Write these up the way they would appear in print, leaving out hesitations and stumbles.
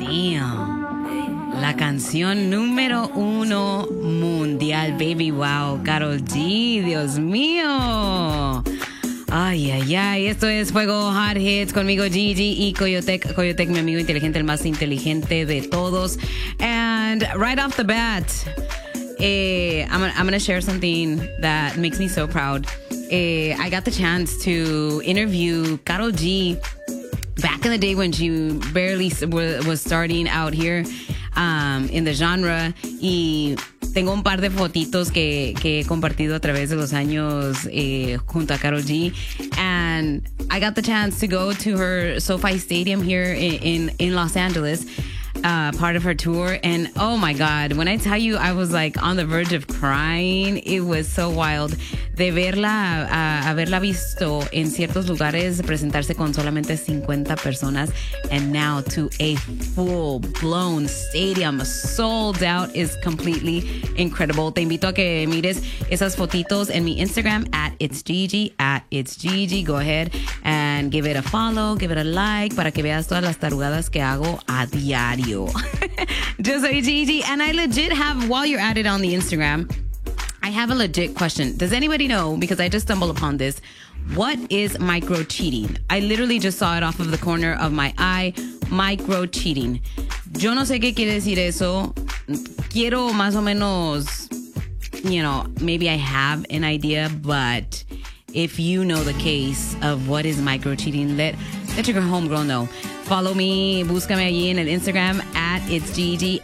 Damn. La canción número 1 mundial, Baby Wow, Karol G, Dios mío. Ay, ay, ay, esto es Fuego Hot Hits conmigo, Gigi y Coyotec. Coyotec, mi amigo inteligente, el más inteligente de todos. And right off the bat, I'm going to share something that makes me so proud. I got the chance to interview Karol G back in the day when she barely was starting out here in the genre. Y tengo un par de fotitos que he compartido a través de los años junto a Karol G. And I got the chance to go to her SoFi Stadium here in Los Angeles, part of her tour. And oh my God, when I tell you I was like on the verge of crying, it was so wild. De verla, haberla visto en ciertos lugares presentarse con solamente 50 personas, and now to a full-blown stadium sold out is completely incredible. Te invito a que mires esas fotitos en mi Instagram @itsgigi. Go ahead and give it a follow, give it a like, para que veas todas las tarugadas que hago a diario. Yo soy Gigi, and I legit have, while you're at it on the Instagram, I have a legit question. Does anybody know, because I just stumbled upon this, what is micro cheating? I literally just saw it off of the corner of my eye. Micro cheating. Yo no sé qué quiere decir eso. Quiero más o menos, you know, maybe I have an idea, but if you know the case of what is micro cheating, let your homegirl know. Follow me, búscame allí en el Instagram @itsgigi,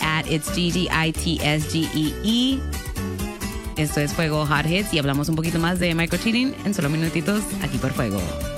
@itsgigi. Esto es Fuego Hot Hits y hablamos un poquito más de micro cheating en solo minutitos aquí por Fuego.